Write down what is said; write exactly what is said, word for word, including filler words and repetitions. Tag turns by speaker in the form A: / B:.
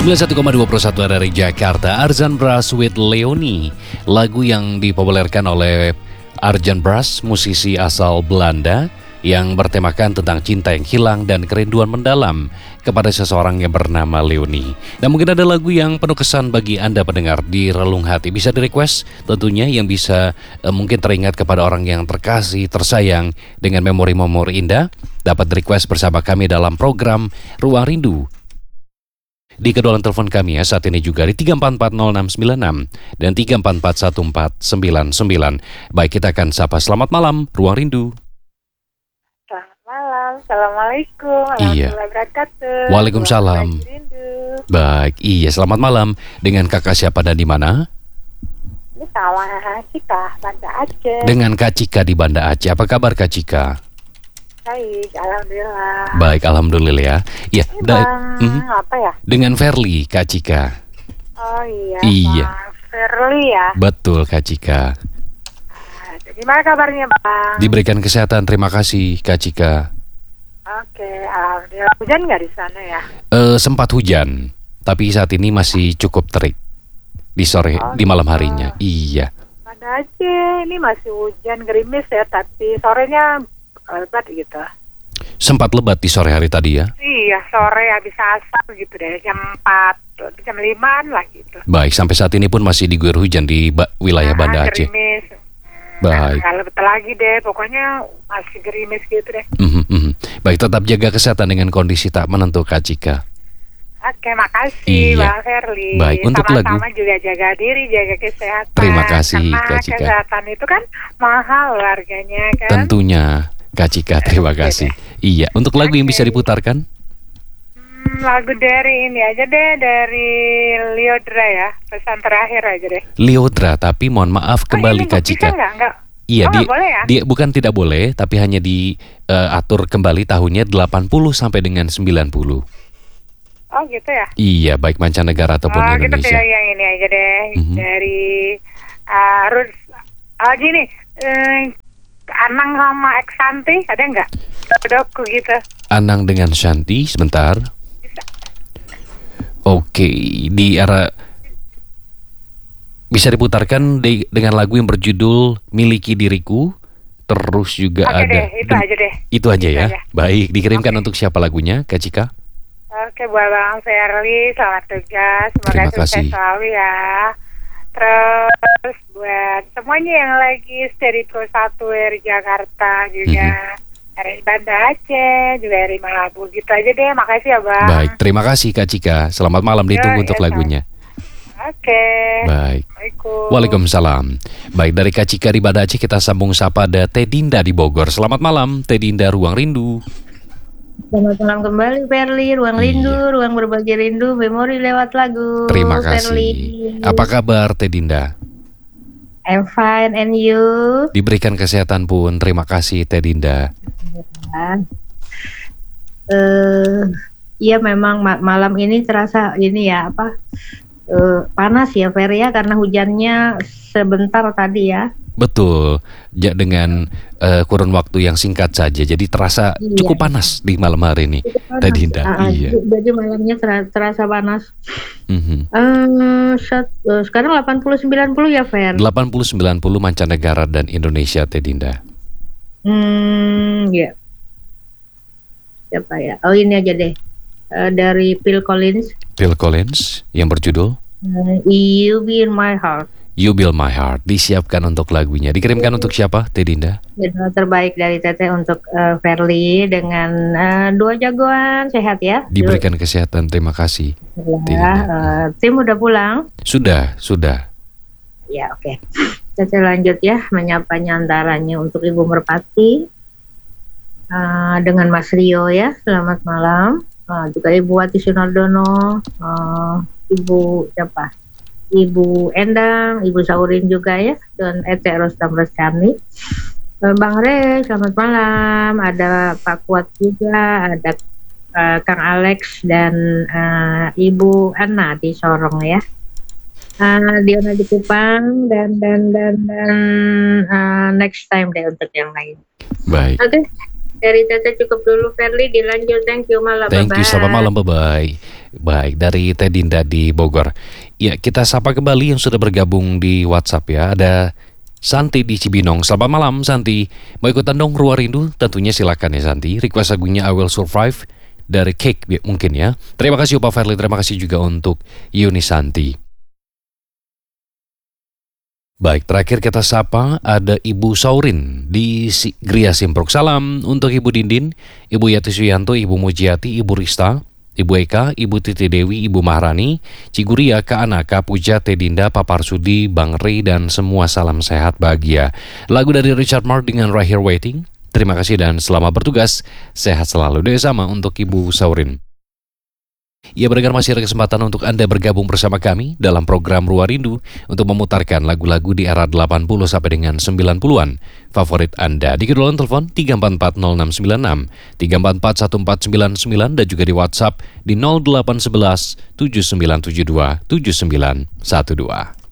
A: sembilan puluh satu koma dua Pro satu dari Jakarta, Arjan Bras with Leonie. Lagu yang dipopulerkan oleh Arjan Bras, musisi asal Belanda, yang bertemakan tentang cinta yang hilang dan kerinduan mendalam kepada seseorang yang bernama Leonie. Dan mungkin ada lagu yang penuh kesan bagi Anda pendengar di relung hati. Bisa di-request tentunya yang bisa eh, mungkin teringat kepada orang yang terkasih, tersayang dengan memori-memori indah. Dapat di-request bersama kami dalam program Ruang Rindu. Di kedua telepon kami ya saat ini juga di tiga empat empat nol enam sembilan enam dan tiga empat empat satu empat sembilan sembilan. Baik, kita akan sapa selamat malam Ruang Rindu.
B: Selamat malam, Assalamualaikum
A: Iya.
B: warahmatullahi wabarakatuh.
A: Waalaikumsalam.
B: Ruang Rindu.
A: Baik, iya selamat malam. Dengan kakak siapa dan di mana?
B: Ini sama Cika, Banda Aceh.
A: Dengan Kak Cika di Banda Aceh. Apa kabar Kak Cika?
B: Baik, alhamdulillah.
A: Baik, alhamdulillah ya. Iya,
B: Ini
A: da-
B: Bang,
A: Mhm.
B: apa ya?
A: Dengan Verly Kak Cika.
B: Oh iya,
A: Iya.
B: Bang Firly ya.
A: Betul Kak Cika.
B: Nah, gimana kabarnya Bang?
A: Diberikan kesehatan, terima kasih Kak Cika.
B: Oke, alhamdulillah. Hujan nggak di sana ya?
A: Eh, sempat hujan, tapi saat ini masih cukup terik di sore,
B: Oh,
A: di malam
B: gitu.
A: harinya. Iya.
B: Banda Aceh ini masih hujan gerimis ya, tapi sorenya lebat gitu.
A: Sempat lebat di sore hari tadi ya.
B: Iya, sore habis asar gitu deh, jam empat, jam limaan lah gitu.
A: Baik, sampai saat ini pun masih diguyur hujan di ba- wilayah
B: Nah,
A: Banda Aceh.
B: gerimis.
A: Baik.
B: Nah, kalau betul lagi deh, pokoknya masih gerimis gitu deh.
A: Mhm, mhm. Baik, tetap jaga kesehatan dengan kondisi tak menentu Kak Cika.
B: Oke, makasih
A: Iya.
B: Bang Ferly.
A: Baik, untuk
B: sama-sama
A: lagu.
B: juga jaga diri, jaga kesehatan.
A: Terima kasih,
B: Karena
A: Kak Cika.
B: kesehatan itu kan mahal harganya kan.
A: Tentunya Kak Cika, terima
B: Oke
A: kasih. Iya, untuk lagu yang
B: Oke.
A: bisa diputarkan?
B: Hmm, lagu dari ini aja deh, dari Liodra ya. Pesan terakhir aja deh.
A: Liodra, tapi mohon maaf kembali
B: oh, ini
A: Kak
B: bisa
A: Cika.
B: nggak? Nggak.
A: Iya,
B: Oh,
A: dia,
B: nggak boleh ya?
A: dia bukan tidak boleh, tapi hanya diatur kembali tahunnya delapan puluh sampai dengan sembilan puluh.
B: Oh gitu ya?
A: Iya, baik mancanegara ataupun
B: Oh, kita
A: Indonesia.
B: pilih yang ini aja deh.
A: Mhm.
B: Dari uh, Rus. Oh gini, eh, Anang sama Eksanti ada nggak? Doku gitu.
A: Anang dengan Shanti, sebentar.
B: Bisa.
A: Oke, di era bisa diputarkan de- dengan lagu yang berjudul Miliki Diriku. Terus juga
B: Oke
A: ada
B: deh, itu
A: Den-
B: aja deh.
A: Itu aja
B: Itu
A: ya.
B: aja.
A: Baik, dikirimkan
B: Oke.
A: untuk siapa lagunya, Kak Cika?
B: Oke, buat Bang Ferly, selamat tugas. Semoga
A: Terima
B: sukses
A: kasih.
B: selalu ya. Terus buat semuanya yang lagi stay di Pro satu dari Jakarta juga. Dari Banda Aceh, juga dari Malabu. Gitu aja deh, makasih ya Bang.
A: Baik, terima kasih Kak Cika. Selamat malam, ditunggu
B: Ya,
A: untuk
B: ya,
A: lagunya.
B: Oke.
A: Baik.
B: Assalamualaikum.
A: Waalaikumsalam. Baik, dari Kak Cika di Banda Aceh kita sambung sapa ada Teh Dinda di Bogor. Selamat malam, Teh Dinda, Ruang Rindu.
C: Selamat malam kembali Ferly, Ruang
A: Iya.
C: Rindu, Ruang Berbagi Rindu, Memori lewat lagu.
A: Terima
C: Ferly.
A: kasih. Apa kabar Teh Dinda?
C: I'm fine and you?
A: Diberikan kesehatan pun. Terima kasih Teh Dinda.
C: Eh, iya memang ma- malam ini terasa ini ya apa eh, panas ya Ferry ya karena hujannya sebentar tadi ya.
A: Betul. Ja, dengan eh, kurun waktu yang singkat saja. Jadi terasa
C: Iya.
A: cukup panas di malam hari ini.
C: Cukup panas.
A: Teh Dinda,
C: Ah, ah,
A: iya.
C: Jadi malamnya tera- terasa panas.
A: Mhm.
C: Eh, sat- eh, sekarang delapan puluh sembilan puluh ya Fer.
A: delapan puluh sembilan puluh mancanegara dan Indonesia Teh Dinda.
C: Hmm, ya. Siapa ya? Oh ini aja deh. Eh, dari Phil Collins.
A: Phil Collins yang berjudul
C: Uh, You Be in My Heart.
A: You Build My Heart. Disiapkan untuk lagunya. Dikirimkan untuk siapa Teh Dinda?
C: Doa terbaik dari Teteh untuk uh, Ferly dengan uh, dua jagoan sehat ya.
A: Diberikan kesehatan. Terima kasih.
C: Ya, uh, tim udah pulang.
A: Sudah, sudah.
C: Ya oke. Teteh lanjut ya menyapa antaranya untuk Ibu Merpati uh, dengan Mas Rio ya. Selamat malam. Uh, juga Ibu Wati Sunardono, uh, Ibu siapa? Ibu Endang, Ibu Saurin juga ya, dan Ete Rostam Roscani. Uh, Bang Re, selamat malam. Ada Pak Kuat juga, ada uh, Kang Alex dan uh, Ibu Ana di Sorong ya. Uh, Diona di Kupang dan dan dan dan uh, next time deh untuk yang lain.
A: Baik.
C: Oke, dari Tete cukup dulu Ferly, dilanjut. Thank you, malam.
A: Thank you.
C: Bye-bye.
A: Selamat malam. Bye-bye. Baik, dari Teh Dinda di Bogor. Ya, kita sapa kembali yang sudah bergabung di WhatsApp ya. Ada Santi di Cibinong. Selamat malam Santi. Mau ikutan dong Ruang Rindu? Tentunya silakan ya Santi. Request lagunya I Will Survive dari Cake mungkin ya. Terima kasih Pak Ferli, terima kasih juga untuk Yuni Santi. Baik, terakhir kita sapa ada Ibu Saurin di si Gria Simpruk. Salam untuk Ibu Dindin, Ibu Yati Suyanto, Ibu Mujiati, Ibu Rista, Ibu Eka, Ibu Titi Dewi, Ibu Maharani, Ciguria, Kak Ana, Kak Puja, Teh Dinda, Pak Parsudi, Bang Rey, dan semua salam sehat bahagia. Lagu dari Richard Marx dengan Right Here Waiting. Terima kasih dan selamat bertugas. Sehat selalu. Doa sama untuk Ibu Saurin. Ya, berdengar masih ada kesempatan untuk Anda bergabung bersama kami dalam program Ruang Rindu untuk memutarkan lagu-lagu di era delapan puluh sampai dengan sembilan puluhan favorit Anda. Di kedua telepon tiga empat empat nol enam sembilan enam, tiga empat empat satu empat sembilan sembilan dan juga di WhatsApp di nol delapan satu satu tujuh sembilan tujuh dua tujuh sembilan satu dua.